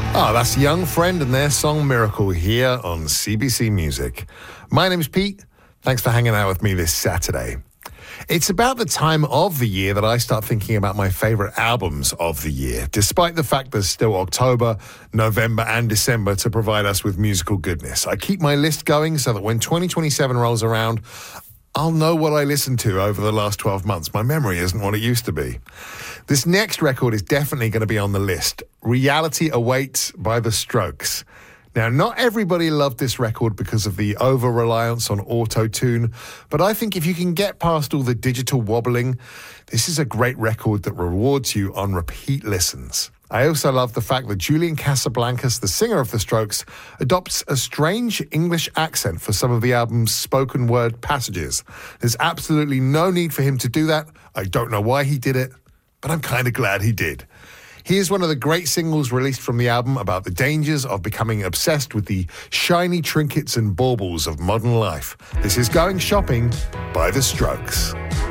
That's Young Friend and their song Miracle here on CBC Music. My name's Pete. Thanks for hanging out with me this Saturday. It's about the time of the year that I start thinking about my favorite albums of the year, despite the fact there's still October, November, and December to provide us with musical goodness. I keep my list going so that when 2027 rolls around, I'll know what I listened to over the last 12 months. My memory isn't what it used to be. This next record is definitely going to be on the list. Reality Awaits by The Strokes. Now, not everybody loved this record because of the over-reliance on auto-tune, but I think if you can get past all the digital wobbling, this is a great record that rewards you on repeat listens. I also love the fact that Julian Casablancas, the singer of The Strokes, adopts a strange English accent for some of the album's spoken word passages. There's absolutely no need for him to do that. I don't know why he did it, but I'm kind of glad he did. Here's one of the great singles released from the album about the dangers of becoming obsessed with the shiny trinkets and baubles of modern life. This is Going Shopping by The Strokes.